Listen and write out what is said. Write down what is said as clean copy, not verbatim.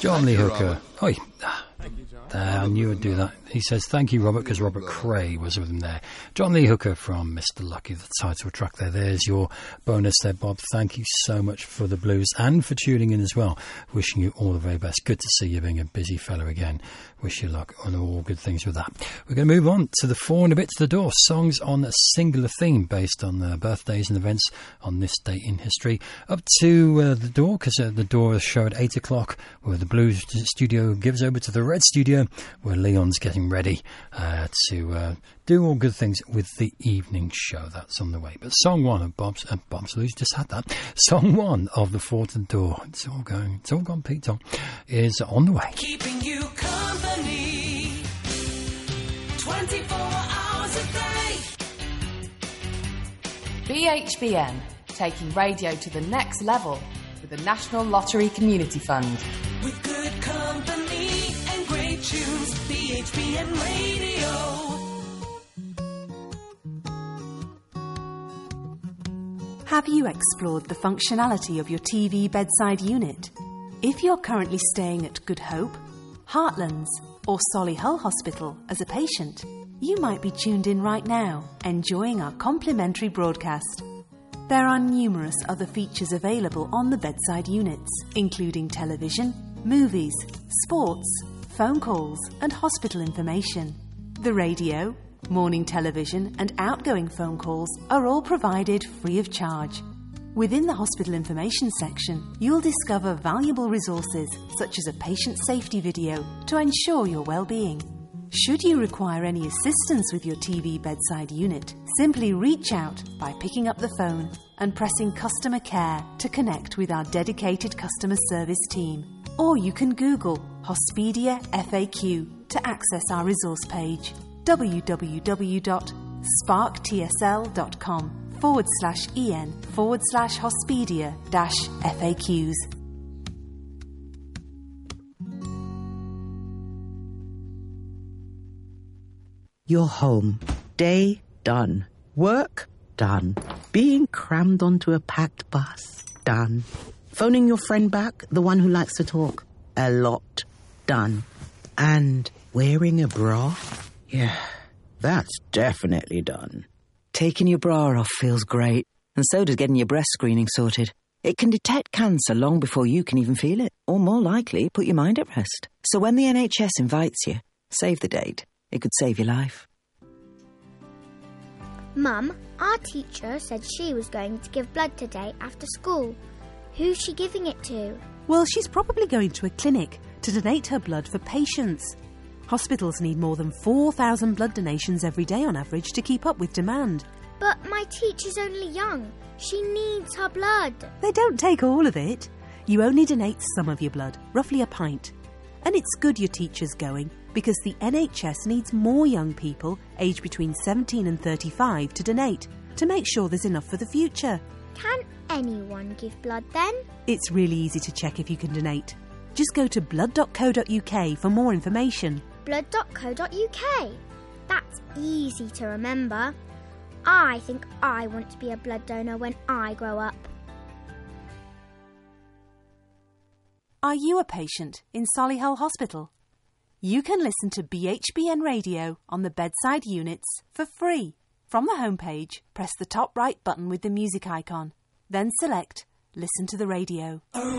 John Lee Hooker. Oi. I knew I'd do that. He says, thank you, Robert, because Robert Cray was with him there. John Lee Hooker from Mr. Lucky, the title track there. There's your bonus there, Bob. Thank you so much for the blues and for tuning in as well. Wishing you all the very best. Good to see you being a busy fellow again. Wish you luck on all good things with that. We're going to move on to the 4 and a bit to the door. Songs on a singular theme based on the birthdays and events on this date in history. Up to the door, because the door is show at 8 o'clock, where the blues studio gives over to the red studio, where Leon's getting ready to do all good things with the evening show. That's on the way. But song 1 of Bob's Blues, just had that. Song 1 of the 4 to the door. It's all gone Pete Tong, is on the way. Keeping you company 24 hours a day. BHBN, taking radio to the next level with the National Lottery Community Fund. With good company and great tunes, BHBN Radio. Have you explored the functionality of your TV bedside unit? If you're currently staying at Good Hope, Heartlands or Solihull Hospital as a patient, you might be tuned in right now, enjoying our complimentary broadcast. There are numerous other features available on the bedside units, including television, movies, sports, phone calls and hospital information. The radio, morning television and outgoing phone calls are all provided free of charge. Within the hospital information section, you'll discover valuable resources such as a patient safety video to ensure your well-being. Should you require any assistance with your TV bedside unit, simply reach out by picking up the phone and pressing Customer Care to connect with our dedicated customer service team. Or you can Google Hospedia FAQ to access our resource page, www.sparktsl.com/en/Hospedia-FAQs. You're home. Day done. Work done. Being crammed onto a packed bus done. Phoning your friend back, the one who likes to talk, a lot done. And wearing a bra? Yeah, that's definitely done. Taking your bra off feels great, and so does getting your breast screening sorted. It can detect cancer long before you can even feel it, or more likely, put your mind at rest. So when the NHS invites you, save the date. It could save your life. Mum, our teacher said she was going to give blood today after school. Who's she giving it to? Well, she's probably going to a clinic to donate her blood for patients. Hospitals need more than 4,000 blood donations every day on average to keep up with demand. But my teacher's only young. She needs her blood. They don't take all of it. You only donate some of your blood, roughly a pint. And it's good your teacher's going, because the NHS needs more young people aged between 17 and 35 to donate, to make sure there's enough for the future. Can anyone give blood then? It's really easy to check if you can donate. Just go to blood.co.uk for more information. Blood.co.uk. That's easy to remember. I think I want to be a blood donor when I grow up. Are you a patient in Solihull Hospital? You can listen to BHBN Radio on the bedside units for free. From the homepage, press the top right button with the music icon. Then select Listen to the Radio.